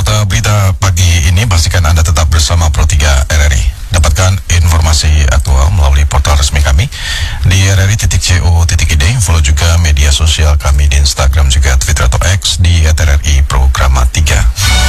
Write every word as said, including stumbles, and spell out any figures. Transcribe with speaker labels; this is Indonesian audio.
Speaker 1: Warta berita pagi ini pastikan Anda tetap bersama Pro tiga R R I. Dapatkan informasi aktual melalui portal resmi kami di r r i titik co titik i d. Follow juga media sosial kami di Instagram juga Twitter atau X di at r r i programa tiga.